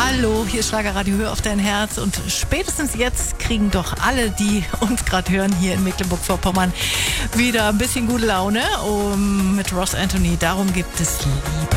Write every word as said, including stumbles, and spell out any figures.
Hallo, hier ist Schlagerradio, hör auf dein Herz. Und spätestens jetzt kriegen doch alle, die uns gerade hören, hier in Mecklenburg-Vorpommern wieder ein bisschen gute Laune. Um, mit Ross Anthony, darum gibt es Liebe.